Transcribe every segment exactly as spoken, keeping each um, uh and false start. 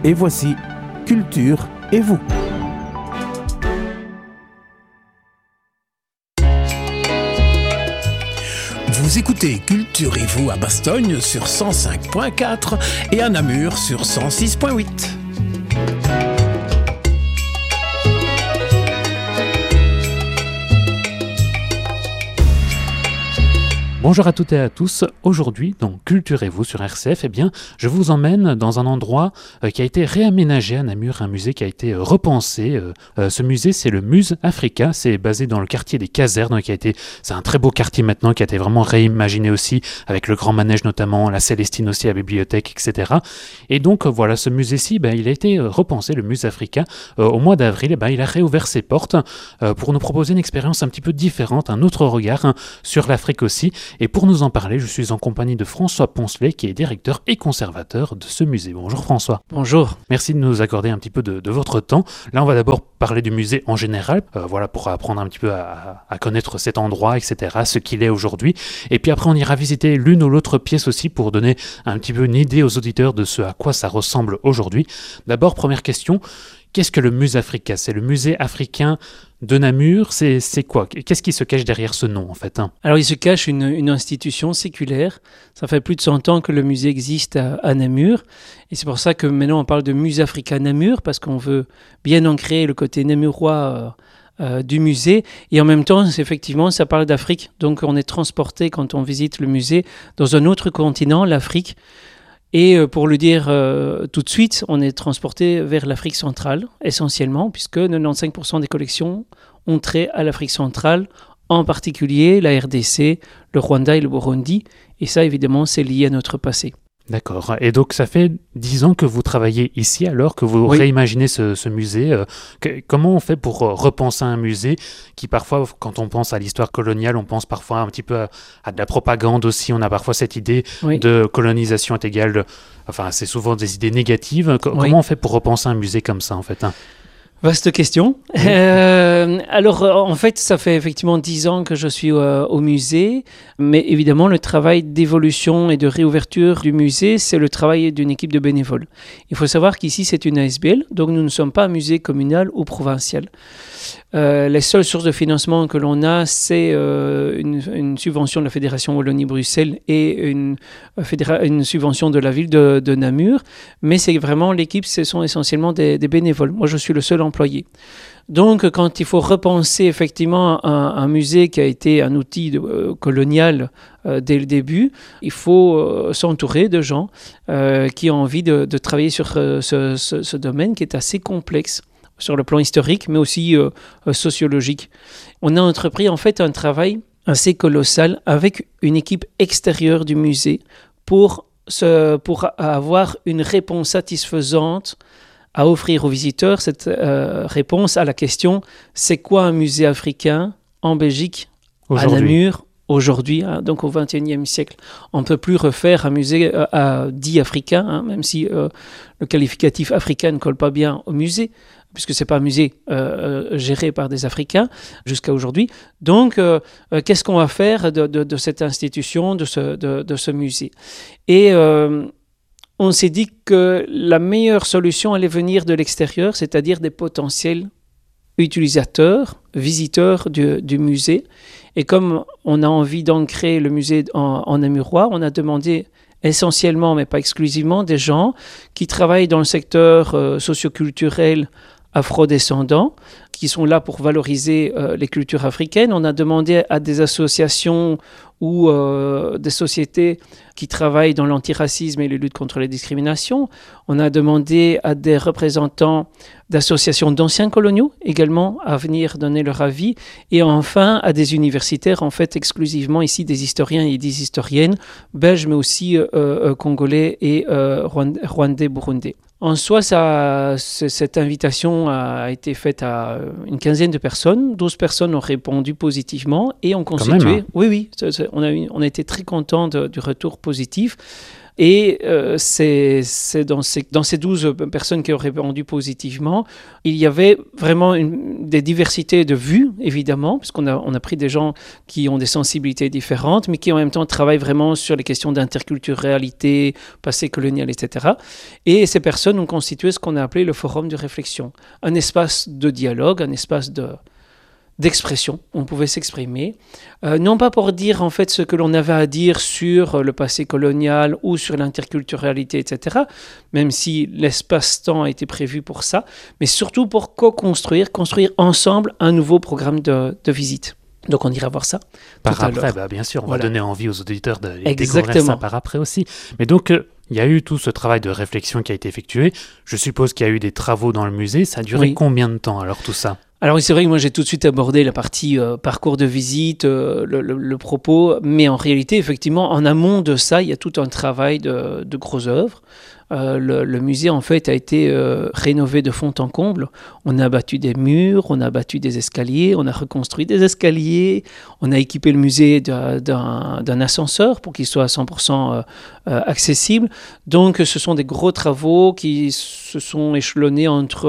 Et voici Culture et vous. Vous écoutez Culture et vous à Bastogne sur cent cinq point quatre et à Namur sur cent six point huit. Bonjour à toutes et à tous. Aujourd'hui, dans Culture et vous sur R C F, eh bien, je vous emmène dans un endroit euh, qui a été réaménagé à Namur, un musée qui a été euh, repensé. Euh, euh, ce musée, c'est le Muse Africa. C'est basé dans le quartier des Casernes, qui a été, c'est un très beau quartier maintenant, qui a été vraiment réimaginé aussi, avec le grand manège notamment, la Célestine aussi, la bibliothèque, et cetera. Et donc, euh, voilà, ce musée-ci, ben, il a été euh, repensé, le Muse Africa. Euh, au mois d'avril, eh ben, il a réouvert ses portes euh, pour nous proposer une expérience un petit peu différente, un autre regard hein, sur l'Afrique aussi. Et pour nous en parler, je suis en compagnie de François Poncelet, qui est directeur et conservateur de ce musée. Bonjour François. Bonjour. Merci de nous accorder un petit peu de, de votre temps. Là, on va d'abord parler du musée en général, euh, voilà, pour apprendre un petit peu à, à connaître cet endroit, et cetera, ce qu'il est aujourd'hui. Et puis après, on ira visiter l'une ou l'autre pièce aussi pour donner un petit peu une idée aux auditeurs de ce à quoi ça ressemble aujourd'hui. D'abord, première question, qu'est-ce que le Muse Africa ? C'est le musée africain de Namur, c'est, c'est quoi ? Qu'est-ce qui se cache derrière ce nom en fait hein ? Alors il se cache une, une institution séculaire. Ça fait plus de cent ans que le musée existe à, à Namur. Et c'est pour ça que maintenant on parle de Muse Africa Namur, parce qu'on veut bien ancrer le côté namurois euh, euh, du musée. Et en même temps, effectivement, ça parle d'Afrique. Donc on est transporté quand on visite le musée dans un autre continent, l'Afrique. Et pour le dire euh, tout de suite, on est transporté vers l'Afrique centrale, essentiellement, puisque quatre-vingt-quinze pour cent des collections ont trait à l'Afrique centrale, en particulier la R D C, le Rwanda et le Burundi. Et ça, évidemment, c'est lié à notre passé. D'accord. Et donc, ça fait dix ans que vous travaillez ici, alors que vous oui. réimaginez ce, ce musée. Euh, que, comment on fait pour euh, repenser un musée qui, parfois, quand on pense à l'histoire coloniale, on pense parfois un petit peu à, à de la propagande aussi. On a parfois cette idée oui. de colonisation est égale, de, enfin, c'est souvent des idées négatives. Co- oui. Comment on fait pour repenser un musée comme ça, en fait hein Vaste question. Oui. Euh, alors, en fait, ça fait effectivement dix ans que je suis euh, au musée, mais évidemment, le travail d'évolution et de réouverture du musée, c'est le travail d'une équipe de bénévoles. Il faut savoir qu'ici, c'est une A S B L, donc nous ne sommes pas un musée communal ou provincial. Euh, les seules sources de financement que l'on a, c'est euh, une, une subvention de la Fédération Wallonie-Bruxelles et une, fédéra- une subvention de la ville de, de Namur. Mais c'est vraiment l'équipe, ce sont essentiellement des, des bénévoles. Moi, je suis le seul employé. Donc, quand il faut repenser effectivement un, un musée qui a été un outil de, euh, colonial euh, dès le début, il faut euh, s'entourer de gens euh, qui ont envie de, de travailler sur euh, ce, ce, ce domaine qui est assez complexe sur le plan historique, mais aussi euh, sociologique. On a entrepris en fait un travail assez colossal avec une équipe extérieure du musée pour, se, pour avoir une réponse satisfaisante à offrir aux visiteurs, cette euh, réponse à la question « C'est quoi un musée africain en Belgique, aujourd'hui. à Namur ?» Aujourd'hui, hein, donc au vingt et unième siècle, on ne peut plus refaire un musée euh, à, dit africain, hein, même si euh, le qualificatif africain ne colle pas bien au musée, puisque ce n'est pas un musée euh, géré par des Africains jusqu'à aujourd'hui. Donc, euh, euh, qu'est-ce qu'on va faire de, de, de cette institution, de ce, de, de ce musée ? Et euh, on s'est dit que la meilleure solution allait venir de l'extérieur, c'est-à-dire des potentiels utilisateurs, visiteurs du, du musée. Et comme on a envie d'ancrer le musée en, en namurois, on a demandé essentiellement, mais pas exclusivement, des gens qui travaillent dans le secteur euh, socioculturel afrodescendants, qui sont là pour valoriser euh, les cultures africaines. On a demandé à des associations ou euh, des sociétés qui travaillent dans l'antiracisme et la lutte contre les discriminations. On a demandé à des représentants d'associations d'anciens coloniaux également à venir donner leur avis. Et enfin, à des universitaires, en fait, exclusivement ici des historiens et des historiennes, belges, mais aussi euh, euh, congolais et euh, rwandais, burundais. En soi, ça, cette invitation a été faite à une quinzaine de personnes. douze personnes ont répondu positivement et ont constitué... Quand même, hein. Oui, oui, on a, eu, on a été très contents de, du retour positif. Et euh, c'est, c'est dans, ces, dans ces douze personnes qui ont répondu positivement, il y avait vraiment une, des diversités de vues, évidemment, puisqu'on a, on a pris des gens qui ont des sensibilités différentes, mais qui en même temps travaillent vraiment sur les questions d'interculturalité, passé colonial, et cetera. Et ces personnes ont constitué ce qu'on a appelé le forum de réflexion, un espace de dialogue, un espace de... d'expression, on pouvait s'exprimer, euh, non pas pour dire en fait ce que l'on avait à dire sur le passé colonial ou sur l'interculturalité, et cetera, même si l'espace-temps a été prévu pour ça, mais surtout pour co-construire, construire ensemble un nouveau programme de, de visite. Donc on ira voir ça par tout à après, l'heure. Bah, bien sûr, on Voilà. va donner envie aux auditeurs de Exactement. découvrir ça par après aussi. Mais donc, euh, il y a eu tout ce travail de réflexion qui a été effectué. Je suppose qu'il y a eu des travaux dans le musée. Ça a duré Oui. combien de temps alors tout ça ? Alors oui, c'est vrai que moi j'ai tout de suite abordé la partie euh, parcours de visite, euh, le, le, le propos, mais en réalité, effectivement, en amont de ça, il y a tout un travail de, de grosses œuvres. Euh, le, le musée, en fait, a été euh, rénové de fond en comble. On a abattu des murs, on a abattu des escaliers, on a reconstruit des escaliers, on a équipé le musée d'un, d'un, d'un ascenseur pour qu'il soit à cent pour cent euh, euh, accessible. Donc, ce sont des gros travaux qui se sont échelonnés entre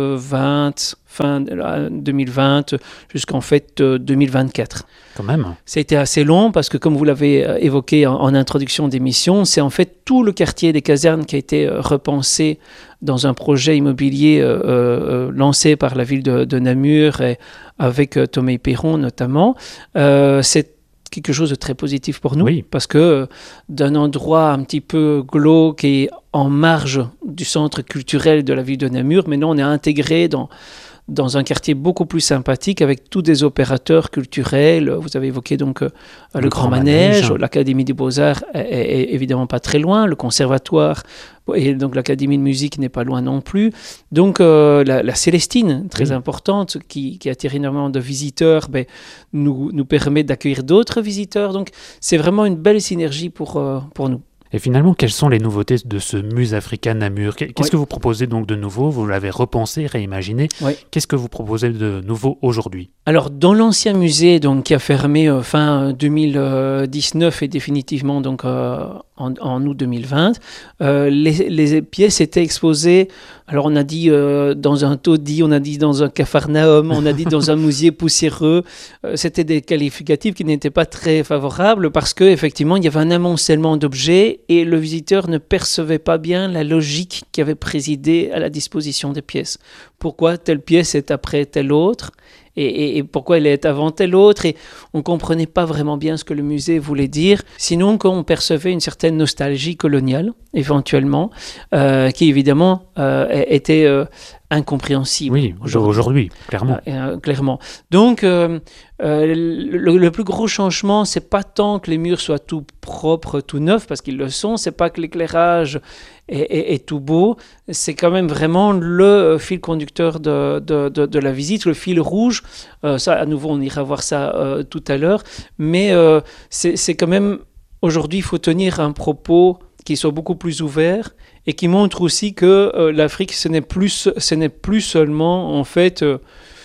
vingt, fin deux mille vingt jusqu'en fait deux mille vingt-quatre. Quand même. Ça a été assez long parce que, comme vous l'avez évoqué en, en introduction d'émission, c'est en fait tout le quartier des casernes qui a été repensé dans un projet immobilier euh, euh, lancé par la ville de, de Namur et avec euh, Thomas Perron notamment. Euh, c'est quelque chose de très positif pour nous, Oui. parce que euh, d'un endroit un petit peu glauque et en marge du centre culturel de la ville de Namur, maintenant on est intégré dans dans un quartier beaucoup plus sympathique avec tous des opérateurs culturels. Vous avez évoqué donc euh, le, le Grand, Grand Manège, Manège. L'Académie des Beaux-Arts est, est, est évidemment pas très loin, le Conservatoire, et donc l'Académie de musique n'est pas loin non plus. Donc euh, la, la Célestine, très oui. importante, qui, qui attire énormément de visiteurs, ben, nous, nous permet d'accueillir d'autres visiteurs. Donc c'est vraiment une belle synergie pour, euh, pour nous. Et finalement, quelles sont les nouveautés de ce Musée Africa Namur ? Qu'est-ce oui. que vous proposez donc de nouveau ? Vous l'avez repensé, réimaginé. Oui. Qu'est-ce que vous proposez de nouveau aujourd'hui ? Alors, dans l'ancien musée, donc, qui a fermé euh, fin deux mille dix-neuf et définitivement donc, euh, en, en août deux mille vingt, euh, les, les pièces étaient exposées. Alors, on a dit euh, dans un taudis, on a dit dans un capharnaüm, on a dit dans un musée poussiéreux. Euh, c'était des qualificatifs qui n'étaient pas très favorables parce qu'effectivement, il y avait un amoncellement d'objets et le visiteur ne percevait pas bien la logique qui avait présidé à la disposition des pièces. Pourquoi telle pièce est après telle autre ? Et, et, et pourquoi elle est avant telle autre, et on ne comprenait pas vraiment bien ce que le musée voulait dire, sinon qu'on percevait une certaine nostalgie coloniale, éventuellement, euh, qui évidemment euh, était euh, incompréhensible. Oui, aujourd'hui, aujourd'hui clairement. Euh, clairement. Donc, euh, euh, le, le plus gros changement, c'est pas tant que les murs soient tout propres, tout neufs, parce qu'ils le sont, c'est pas que l'éclairage est, est, est tout beau, c'est quand même vraiment le fil conducteur de, de, de, de la visite, le fil rouge. Euh, ça, à nouveau, on ira voir ça euh, tout à l'heure, mais euh, c'est, c'est quand même, aujourd'hui, il faut tenir un propos qui soit beaucoup plus ouvert et qui montre aussi que euh, l'Afrique, ce n'est plus, ce n'est plus seulement, en fait, euh,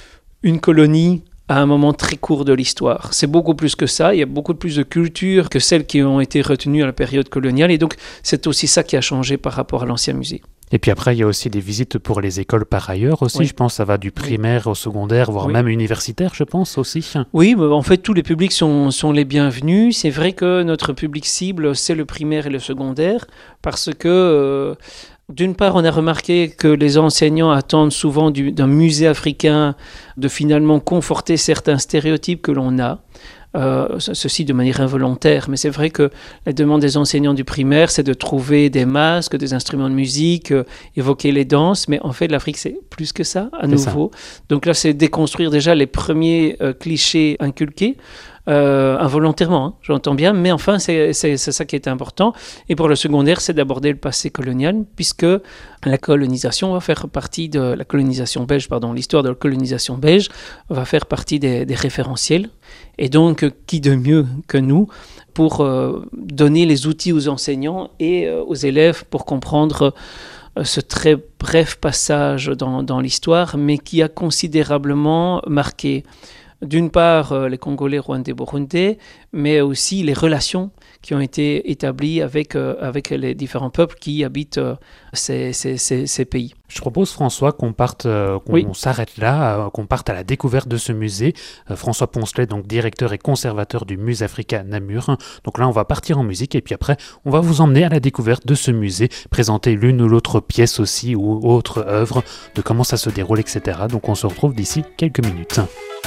une colonie à un moment très court de l'histoire. C'est beaucoup plus que ça. Il y a beaucoup plus de cultures que celles qui ont été retenues à la période coloniale. Et donc, c'est aussi ça qui a changé par rapport à l'ancien musée. Et puis après, il y a aussi des visites pour les écoles par ailleurs aussi. Oui. Je pense que ça va du primaire oui. au secondaire, voire oui. même universitaire, je pense aussi. Oui, en fait, tous les publics sont, sont les bienvenus. C'est vrai que notre public cible, c'est le primaire et le secondaire, parce que, euh, d'une part, on a remarqué que les enseignants attendent souvent du, d'un musée africain de finalement conforter certains stéréotypes que l'on a. Euh, ceci de manière involontaire, mais c'est vrai que la demande des enseignants du primaire, c'est de trouver des masques, des instruments de musique, euh, évoquer les danses, mais en fait l'Afrique c'est plus que ça, à c'est nouveau. Ça. Donc là c'est déconstruire déjà les premiers euh, clichés inculqués, euh, involontairement, hein, j'entends bien, mais enfin c'est, c'est, c'est ça qui est important. Et pour le secondaire, c'est d'aborder le passé colonial, puisque la colonisation va faire partie de la colonisation belge, pardon, l'histoire de la colonisation belge va faire partie des, des référentiels. Et donc, qui de mieux que nous pour euh, donner les outils aux enseignants et euh, aux élèves pour comprendre euh, ce très bref passage dans, dans l'histoire, mais qui a considérablement marqué, d'une part, euh, les Congolais, Rwandais, Burundais, mais aussi les relations qui ont été établis avec, euh, avec les différents peuples qui habitent euh, ces, ces, ces, ces pays. Je propose, François, qu'on parte, euh, qu'on Oui. s'arrête là, euh, qu'on parte à la découverte de ce musée. Euh, François Poncelet, donc directeur et conservateur du Musafrica Namur. Donc là, on va partir en musique et puis après, on va vous emmener à la découverte de ce musée, présenter l'une ou l'autre pièce aussi ou autre œuvre, de comment ça se déroule, et cetera. Donc on se retrouve d'ici quelques minutes.